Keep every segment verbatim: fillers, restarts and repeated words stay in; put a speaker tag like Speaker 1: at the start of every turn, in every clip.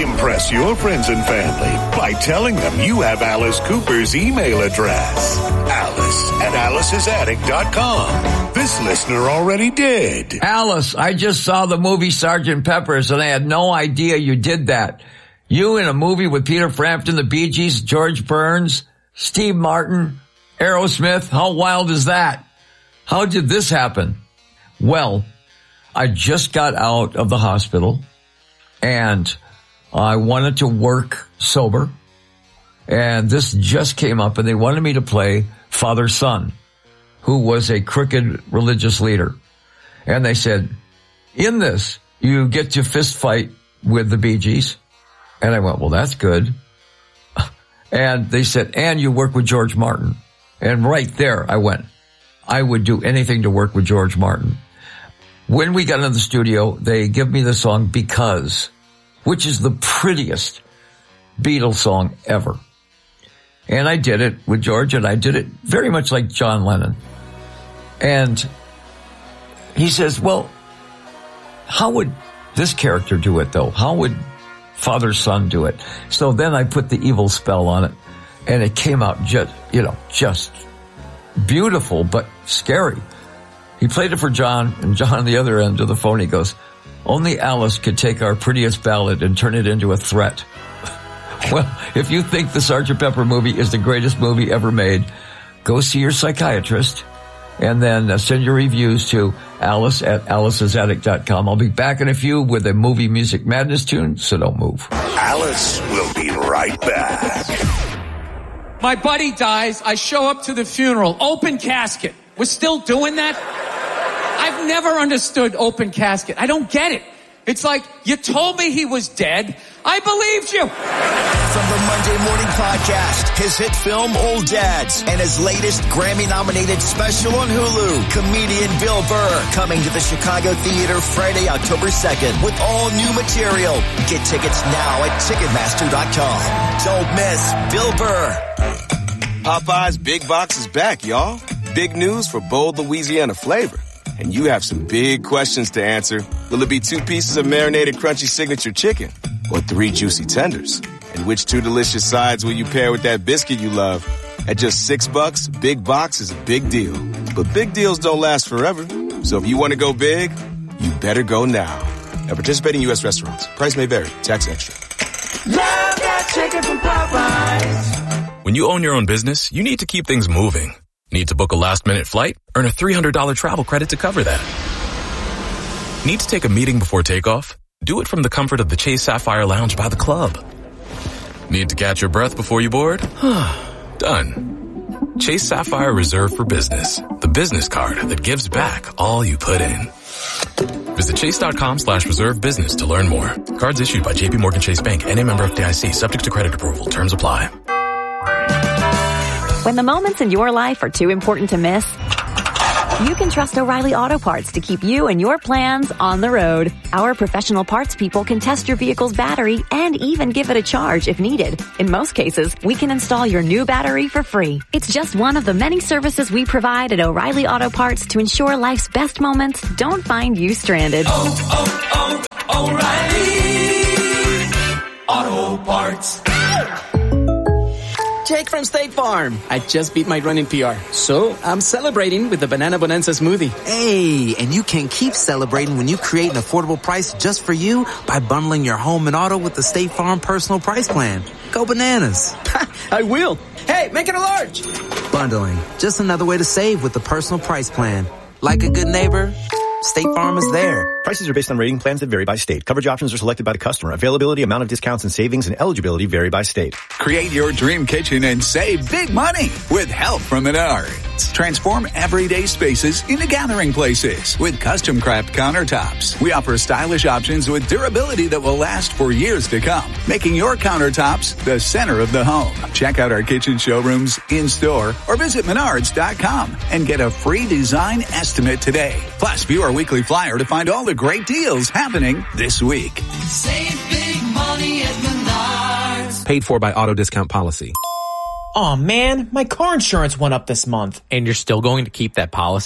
Speaker 1: Impress your friends and family by telling them you have Alice Cooper's email address. Alice at alice's attic dot com. This listener already did.
Speaker 2: Alice, I just saw the movie Sergeant Pepper's and I had no idea you did that. You in a movie with Peter Frampton, the Bee Gees, George Burns, Steve Martin, Aerosmith. How wild is that? How did this happen? Well, I just got out of the hospital and I wanted to work sober. And this just came up and they wanted me to play Father Son, who was a crooked religious leader. And they said, in this, you get to fist fight with the Bee Gees. And I went, well, that's good. And they said, and you work with George Martin. And right there, I went, I would do anything to work with George Martin. When we got in the studio, they give me the song Because, which is the prettiest Beatles song ever. And I did it with George, and I did it very much like John Lennon. And he says, well, how would this character do it, though? How would Father Son do it? So then I put the evil spell on it, and it came out just, you know, just beautiful, but scary. He played it for John, and John on the other end of the phone, he goes, only Alice could take our prettiest ballad and turn it into a threat. Well, if you think the Sergeant Pepper movie is the greatest movie ever made, go see your psychiatrist and then uh, send your reviews to Alice at alice's attic dot com. I'll be back in a few with a movie music madness tune, so don't move.
Speaker 1: Alice will be right back.
Speaker 3: My buddy dies. I show up to the funeral. Open casket. We're still doing that? I've never understood open casket. I don't get it. It's like, you told me he was dead. I believed you.
Speaker 4: From the Monday Morning Podcast, his hit film Old Dads, and his latest Grammy-nominated special on Hulu, comedian Bill Burr, coming to the Chicago Theater Friday, October second, with all new material. Get tickets now at ticketmaster dot com. Don't miss Bill Burr.
Speaker 5: Popeye's Big Box is back, y'all. Big news for bold Louisiana flavor. And you have some big questions to answer. Will it be two pieces of marinated crunchy signature chicken? Or three juicy tenders? And which two delicious sides will you pair with that biscuit you love? At just six bucks, Big Box is a big deal. But big deals don't last forever. So if you want to go big, you better go now. At participating U S restaurants. Price may vary. Tax extra.
Speaker 6: Love that chicken from Popeyes.
Speaker 7: When you own your own business, you need to keep things moving. Need to book a last-minute flight? Earn a three hundred dollars travel credit to cover that. Need to take a meeting before takeoff? Do it from the comfort of the Chase Sapphire Lounge by the club. Need to catch your breath before you board? Done. Chase Sapphire Reserve for Business. The business card that gives back all you put in. Visit chase.com slash reserve business to learn more. Cards issued by J P Morgan Chase Bank, N A member F D I C, subject to credit approval. Terms apply.
Speaker 8: When the moments in your life are too important to miss, you can trust O'Reilly Auto Parts to keep you and your plans on the road. Our professional parts people can test your vehicle's battery and even give it a charge if needed. In most cases, we can install your new battery for free. It's just one of the many services we provide at O'Reilly Auto Parts to ensure life's best moments don't find you stranded.
Speaker 6: Oh, oh, oh, O'Reilly Auto Parts.
Speaker 9: Jake from State Farm. I just beat my running P R, so I'm celebrating with the Banana Bonanza smoothie.
Speaker 10: Hey, and you can keep celebrating when you create an affordable price just for you by bundling your home and auto with the State Farm Personal Price Plan. Go bananas.
Speaker 9: I will. Hey, make it a large.
Speaker 10: Bundling. Just another way to save with the Personal Price Plan. Like a good neighbor, State Farm is there.
Speaker 11: Prices are based on rating plans that vary by state. Coverage options are selected by the customer. Availability, amount of discounts and savings, and eligibility vary by state.
Speaker 12: Create your dream kitchen and save big money with help from Menards. Transform everyday spaces into gathering places with custom craft countertops. We offer stylish options with durability that will last for years to come, making your countertops the center of the home. Check out our kitchen showrooms in-store or visit menards dot com and get a free design estimate today. Plus, view our weekly flyer to find all the great deals happening this week.
Speaker 6: Save big money at Menards.
Speaker 13: Paid for by Auto Discount Policy.
Speaker 14: Aw, man, my car insurance went up this month.
Speaker 15: And you're still going to keep that policy?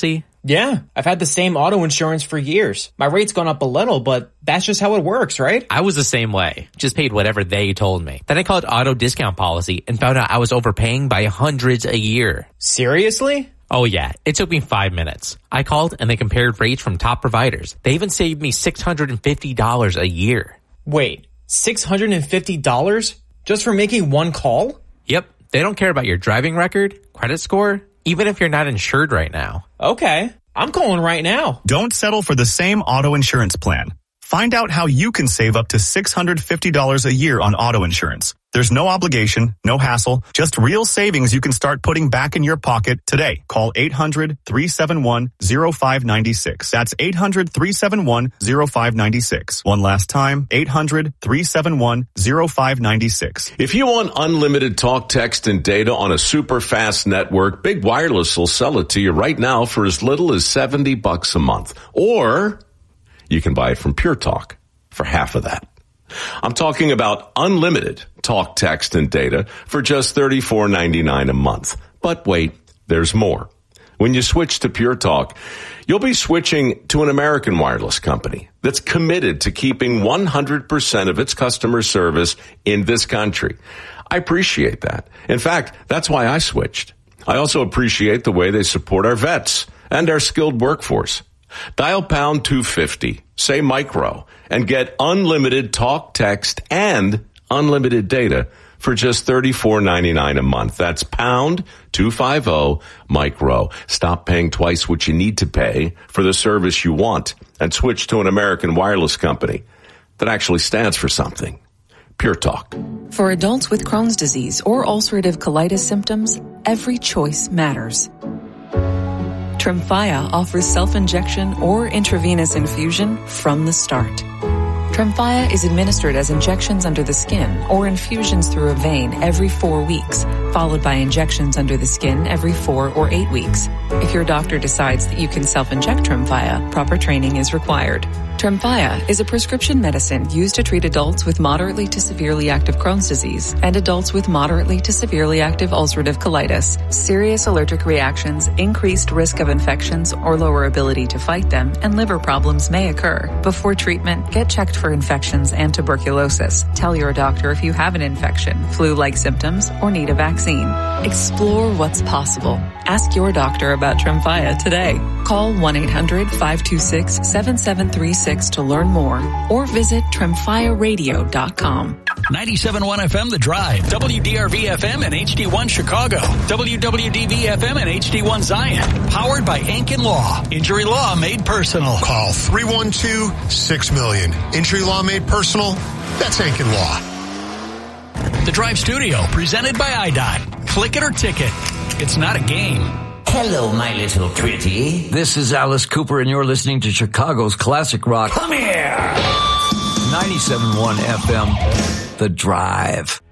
Speaker 14: Yeah, I've had the same auto insurance for years. My rate's gone up a little, but that's just how it works, right?
Speaker 15: I was the same way. Just paid whatever they told me. Then I called Auto Discount Policy and found out I was overpaying by hundreds a year.
Speaker 14: Seriously?
Speaker 15: Oh yeah, it took me five minutes. I called and they compared rates from top providers. They even saved me six hundred fifty dollars a year.
Speaker 14: Wait, six hundred fifty dollars? Just for making one call?
Speaker 15: Yep. They don't care about your driving record, credit score, even if you're not insured right now.
Speaker 14: Okay, I'm calling right now.
Speaker 16: Don't settle for the same auto insurance plan. Find out how you can save up to six hundred fifty dollars a year on auto insurance. There's no obligation, no hassle, just real savings you can start putting back in your pocket today. Call eight hundred, three seven one, zero five nine six. That's eight hundred, three seven one, zero five nine six. One last time, eight hundred, three seven one, zero five nine six.
Speaker 17: If you want unlimited talk, text, and data on a super fast network, Big Wireless will sell it to you right now for as little as seventy bucks a month. Or you can buy it from Pure Talk for half of that. I'm talking about unlimited talk, text, and data for just thirty-four ninety-nine a month. But wait, there's more. When you switch to Pure Talk, you'll be switching to an American wireless company that's committed to keeping one hundred percent of its customer service in this country. I appreciate that. In fact, that's why I switched. I also appreciate the way they support our vets and our skilled workforce. Dial pound two fifty, say micro, and get unlimited talk, text, and unlimited data for just thirty-four ninety-nine a month. That's pound two fifty micro. Stop paying twice what you need to pay for the service you want and switch to an American wireless company that actually stands for something. Pure Talk.
Speaker 18: For adults with Crohn's disease or ulcerative colitis symptoms, every choice matters. Tremfya offers self-injection or intravenous infusion from the start. Tremfya is administered as injections under the skin or infusions through a vein every four weeks, followed by injections under the skin every four or eight weeks. If your doctor decides that you can self-inject Tremfya, proper training is required. Tremfya is a prescription medicine used to treat adults with moderately to severely active Crohn's disease and adults with moderately to severely active ulcerative colitis. Serious allergic reactions, increased risk of infections or lower ability to fight them, and liver problems may occur. Before treatment, get checked for infections and tuberculosis. Tell your doctor if you have an infection, flu-like symptoms, or need a vaccine. Explore what's possible. Ask your doctor about Tremfya today. Call one eight hundred, five two six, seven seven three six to learn more or visit tremfya radio dot com.
Speaker 19: ninety-seven point one F M The Drive, W D R V F M and H D one Chicago, W W D V F M and H D one Zion. Powered by Ankin Law. Injury law made personal.
Speaker 20: Call three one two, six million. Injury law made personal? That's Ankin Law.
Speaker 19: The Drive Studio, presented by I D O T. Click it or ticket. It's not a game.
Speaker 2: Hello, my little pretty. This is Alice Cooper, and you're listening to Chicago's Classic Rock. Come here! ninety-seven point one F M, The Drive.